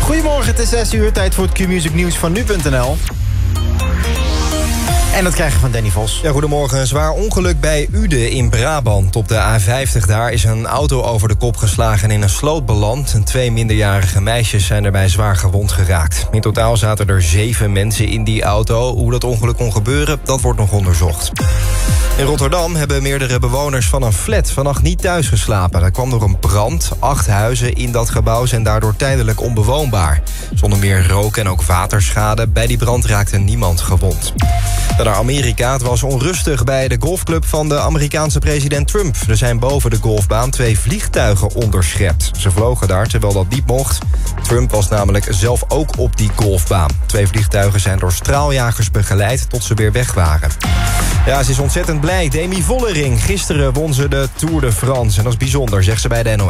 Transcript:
Goedemorgen, het is 6 uur, tijd voor het Q-Music nieuws van nu.nl. En dat krijgen we van Danny Vos. Ja, goedemorgen. Een zwaar ongeluk bij Uden in Brabant. Op de A50 daar is een auto over de kop geslagen en in een sloot beland. En 2 minderjarige meisjes zijn daarbij zwaar gewond geraakt. In totaal zaten er 7 mensen in die auto. Hoe dat ongeluk kon gebeuren, dat wordt nog onderzocht. In Rotterdam hebben meerdere bewoners van een flat vannacht niet thuis geslapen. Er kwam door een brand. 8 huizen in dat gebouw zijn daardoor tijdelijk onbewoonbaar. Zonder meer rook en ook waterschade. Bij die brand raakte niemand gewond. Naar Amerika. Het was onrustig bij de golfclub van de Amerikaanse president Trump. Er zijn boven de golfbaan 2 vliegtuigen onderschept. Ze vlogen daar terwijl dat niet mocht. Trump was namelijk zelf ook op die golfbaan. 2 vliegtuigen zijn door straaljagers begeleid tot ze weer weg waren. Ja, ze is ontzettend blij. Demi Vollering. Gisteren won ze de Tour de France. En dat is bijzonder, zegt ze bij de NOS.